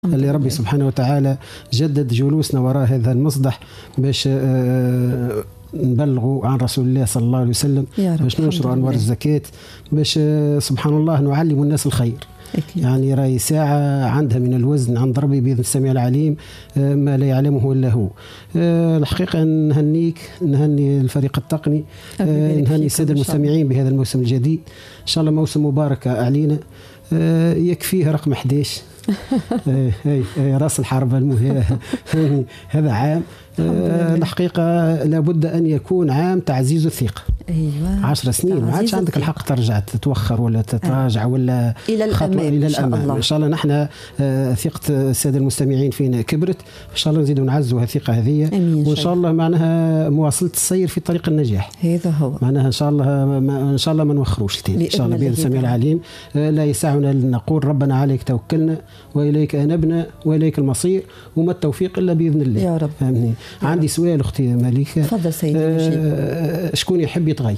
اللي ربي سبحانه وتعالى جدد جلوسنا وراء هذا المصدح باش نبلغوا عن رسول الله صلى الله عليه وسلم، باش ننشروا أنوار الزكاة، باش سبحان الله نعلم الناس الخير. أكيد. يعني راي ساعة عندها من الوزن عند ربي بإذن السميع العليم ما لا يعلمه إلا هو. الحقيقة نهني الفريق التقني، نهني السادة المستمعين بهذا الموسم الجديد، إن شاء الله موسم مبارك علينا. يكفيه رقم 11 راس الحرب هذا عام الحقيقة لابد أن يكون عام تعزيز الثقة. أيوة. 10 سنين ما عادش عندك الحق ترجع تتوخر ولا تتراجع ولا إلى الأمام. إن شاء الله نحن ثقة السادة المستمعين فينا كبرت، إن شاء الله نزيدوا نعزوا الثقة هذه، وإن شاء الله معناها مواصلة السير في طريق النجاح. هذا هو معناها إن شاء الله ما نوخروش إن شاء الله بإذن السميع العليم. لا يسعنا نقول ربنا عليك توكلنا وإليك أنبنا وإليك المصير وما التوفيق إلا بإذن الله يا رب. عندي سؤال أختي مليكة. تفضل سيدي. شكون يحب يتغير؟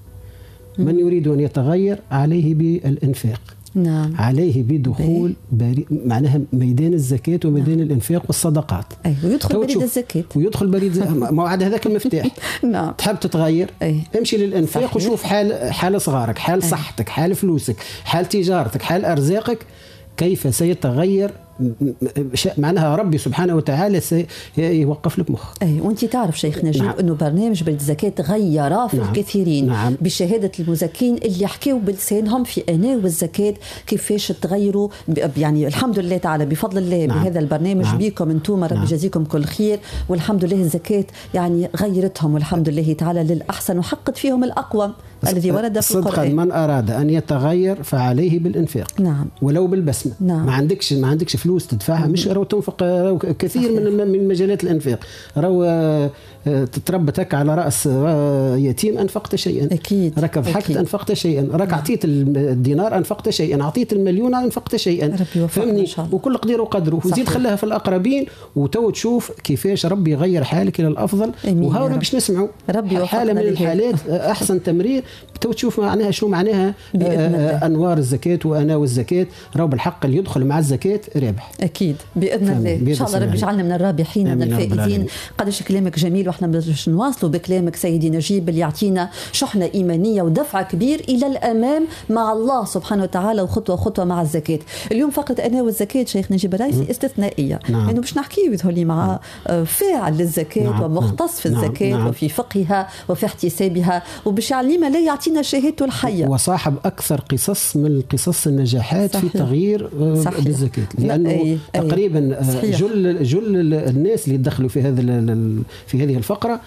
من يريد أن يتغير عليه بالإنفاق. نعم. عليه بدخول معناها ميدان الزكاة وميدان الإنفاق والصدقات. أيوة. ويدخل بريد الزكاة. ويدخل بريد موعد هذاك المفتاح. نعم. تحب تتغير؟ امشي للإنفاق. صحيح. وشوف حال صغارك، حال صحتك، حال فلوسك، حال تجارتك، حال أرزاقك، كيف سيتغير معناها ربي سبحانه وتعالى سيوقف لك مخ. أي وانت تعرف شيخ نجيب. نعم. انه برنامج بريد الزكاة غير في الكثيرين. نعم. بشهادة المزكين اللي يحكيوا بلسانهم في أناة والزكاة كيفاش تغيروا، يعني الحمد لله تعالى بفضل الله. نعم. بهذا البرنامج. نعم. بيكم انتم ربي يجازيكم كل خير، والحمد لله الزكاة يعني غيرتهم والحمد لله تعالى للأحسن وحقت فيهم الأقوى الذي ورد في القرآن. صدقا من أراد أن يتغير فعليه بالإنفاق. نعم. ولو بالبسمة. نعم. ما عندكش فلوس تدفعها، مش رو تنفق كثير من مجالات الإنفاق. رو تتربتك على رأس يتيم أنفقت شيئا. أكيد. رك ضحكت أنفقت شيئا، رك أعطيت الدينار أنفقت شيئا، أعطيت المليون أنفقت شيئا. فهمني؟ وكل قدير وقدره. وزيد خليها في الأقربين وتو تشوف كيفاش ربي يغير حالك إلى الأفضل. وهاونا باش نسمعوا حالة من الحالات أحسن تمرير تو تشوف معناها شو معناها أنوار الزكاة وأناو الزكاة. رو بالحق اللي يدخل مع الزكاة رابح. أكيد بإذن الله. إن شاء الله ربي يجعلنا من الرابحين من الفائزين. قداش كلامك جميل، وإحنا باش نواصلوا بكلامك سيدي نجيب اللي يعطينا شحنة إيمانية ودفع كبير إلى الأمام مع الله سبحانه وتعالى، وخطوة خطوة مع الزكاة. اليوم فقرة أناو الزكاة شيخ نجيب الرئيسي استثنائية. نعم. إنه باش نحكي يدخلي مع فاعل للزكاة. نعم. ومختص في الزكاة. نعم. وفي فقهها وفي احتسابها، وباش يعلمنا لا يعطينا شهادته الحية. وصاحب أكثر قصص من قصص النجاحات. صحيح. في تغيير بالزكاة، لأنه تقريبا جل الناس اللي يدخلوا في هذه الفقرة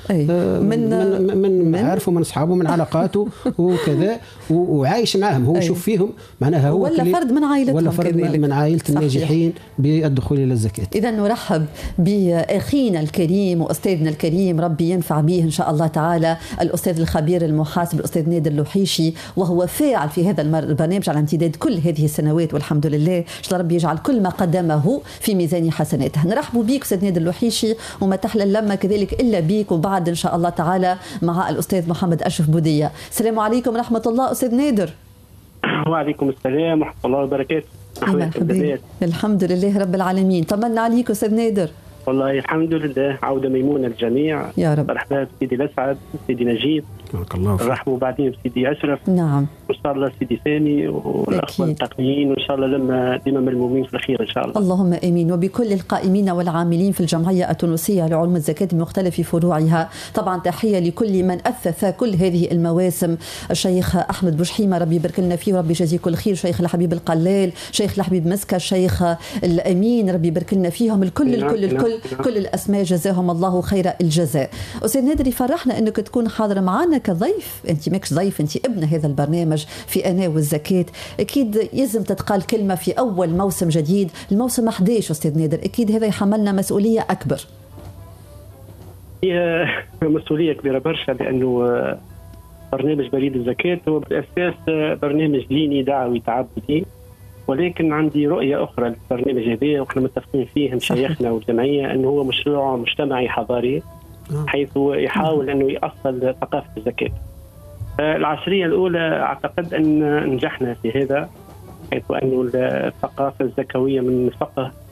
من عارفه من أصحابه من علاقاته وكذا، وعايش معهم. هو يشوف فيهم معناها هو ولا فرد من عائلتهم، ولا فرد من عائلة الناجحين بالدخول إلى الزكاة. إذا نرحب بأخينا الكريم وأستاذنا الكريم ربي ينفع به إن شاء الله تعالى، الأستاذ الخبير المحاسب الأستاذ نادر اللوحيشي، وهو فاعل في هذا البرنامج على امتداد كل هذه السنوات، والحمد لله إن شاء الله ربي يجعل كل ما قدمه في ميزان حسناته. نرحب بك أستاذ نادر اللوحيشي، وما تحلى اللمة كذلك إلا بك، وبعد إن شاء الله تعالى مع الأستاذ محمد أشرف بودية. السلام عليكم ورحمة الله أستاذ نادر. وعليكم السلام ورحمة الله وبركاته. الحمد لله رب العالمين. طمنا عليك أستاذ نادر. والله الحمد لله، عودة ميمونة للجميع. يا رب. مرحبا بسيدي الأسعد، سيدي نجيب، نرحبوا بعدين بسيدي أشرف. نعم. وإن شاء الله سيدي سامي والأخوة التقنيين، وإن شاء الله لما ديما ملمومين في الخير إن شاء الله. اللهم آمين. وبكل القائمين والعاملين في الجمعية التونسية لعلوم الزكاة بمختلف فروعها. طبعا تحية لكل من أثث كل هذه المواسم، الشيخ أحمد بوشحيمة ربي يبارك لنا فيه وربي يجازيه كل خير، شيخ الحبيب القلال، شيخ الحبيب مسكة، الشيخ الأمين ربي يبارك لنا فيهم الكل. كل الأسماء جزاهم الله خير الجزاء. أستاذ نادر يفرحنا أنك تكون حاضر معنا كضيف. أنت ماكش ضيف، أنت ابن هذا البرنامج في أناة والزكاة. أكيد يلزم تتقال كلمة في أول موسم جديد، الموسم 11 أستاذ نادر. أكيد هذا يحملنا مسؤولية أكبر. هي مسؤولية كبيرة برشا، لأنه برنامج بريد الزكاة هو بالأساس برنامج ديني دعوي تعبدي، ولكن عندي رؤية أخرى للبرنامج هذا، وإحنا متفقين فيه مشايخنا والجمعية أنه هو مشروع مجتمعي حضاري، حيث يحاول أنه يأصل ثقافة الزكاة. العشرية الأولى أعتقد أن نجحنا في هذا، حيث أن الثقافة الزكوية من فقه